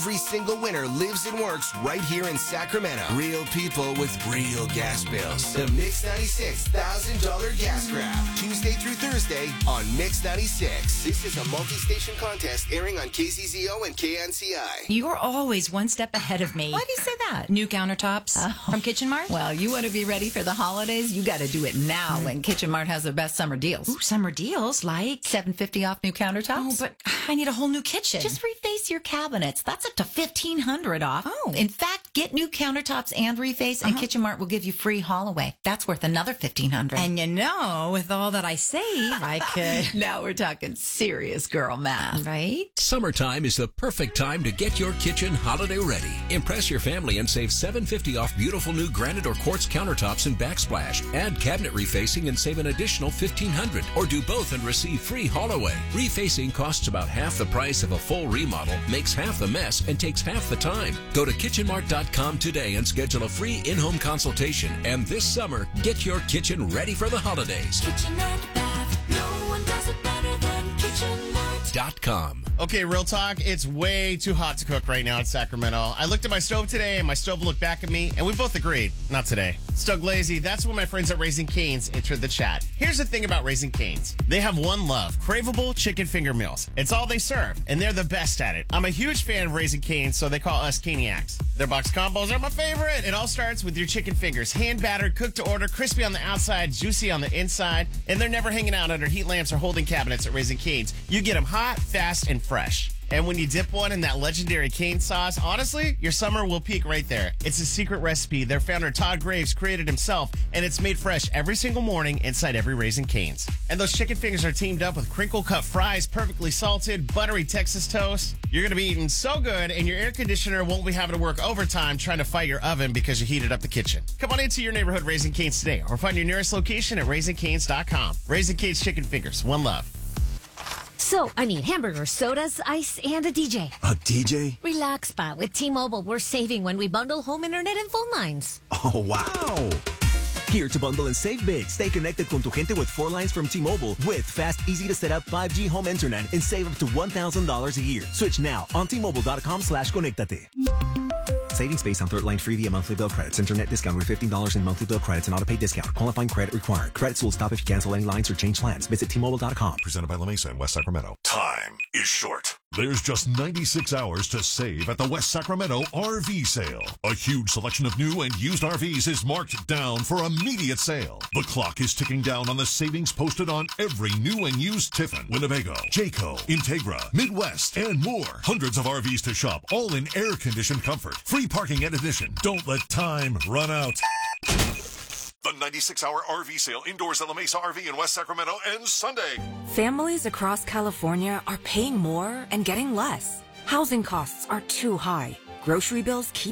Every single winner lives and works right here in Sacramento. Real people with real gas bills. The Mix 96 $1,000 gas grab. Tuesday through Thursday on Mix 96. This is a multi-station contest airing on KCZO and KNCI. You're always one step ahead of me. Why do you say that? New countertops from Kitchen Mart. Well, you want to be ready for the holidays? You got to do it now when Kitchen Mart has the best summer deals. Ooh, summer deals like $7.50 off new countertops. Oh, but I need a whole new kitchen. Just reface your cabinets. That's up to $1,500 off. Oh. In fact, get new countertops and reface, and Kitchen Mart will give you free haul away. That's worth another $1,500. And you know, with all that I save, I could. Now we're talking serious girl math. Right? Summertime is the perfect time to get your kitchen holiday ready. Impress your family and save $7.50 off beautiful new granite or quartz countertops and backsplash. Add cabinet refacing and save an additional $1,500, or do both and receive free haul away. Refacing costs about half the price of a full remodel, makes half the mess, and takes half the time. Go to kitchenmart.com today and schedule a free in-home consultation. And this summer, get your kitchen ready for the holidays. Kitchen and Bath, no one does it better than KitchenMart.com. Okay, real talk. It's way too hot to cook right now in Sacramento. I looked at my stove today, and my stove looked back at me, and we both agreed, not today. Stug Lazy, that's when my friends at Raising Cane's entered the chat. Here's the thing about Raising Cane's. They have one love, craveable chicken finger meals. It's all they serve, and they're the best at it. I'm a huge fan of Raising Cane's, so they call us Caniacs. Their box combos are my favorite. It all starts with your chicken fingers, hand-battered, cooked to order, crispy on the outside, juicy on the inside, and they're never hanging out under heat lamps or holding cabinets at Raising Cane's. You get them hot, fast, and fresh. And when you dip one in that legendary cane sauce, honestly, your summer will peak right there. It's a secret recipe their founder Todd Graves created himself, and it's made fresh every single morning inside every Raising Cane's. And those chicken fingers are teamed up with crinkle-cut fries, perfectly salted, buttery Texas toast. You're going to be eating so good, and your air conditioner won't be having to work overtime trying to fight your oven because you heated up the kitchen. Come on into your neighborhood Raising Cane's today, or find your nearest location at RaisingCane's.com. Raising Cane's Chicken Fingers, one love. So, I need hamburgers, sodas, ice, and a DJ. A DJ? Relax, pa. With T-Mobile, we're saving when we bundle home internet and phone lines. Oh, wow. Here to bundle and save big. Stay connected con tu gente with 4 lines from T-Mobile with fast, easy to set up 5G home internet and save up to $1,000 a year. Switch now on T-Mobile.com/conectate. Savings based on third line free via monthly bill credits. Internet discount with $15 in monthly bill credits and auto-pay discount. Qualifying credit required. Credits will stop if you cancel any lines or change plans. Visit T-Mobile.com. Presented by La Mesa in West Sacramento. Time is short. There's just 96 hours to save at the West Sacramento RV sale. A huge selection of new and used RVs is marked down for immediate sale. The clock is ticking down on the savings posted on every new and used Tiffin, Winnebago, Jayco, Integra, Midwest, and more. Hundreds of RVs to shop, all in air-conditioned comfort. Free parking and admission. Don't let time run out. The 96-hour RV sale indoors at La Mesa RV in West Sacramento ends Sunday. Families across California are paying more and getting less. Housing costs are too high. Grocery bills keep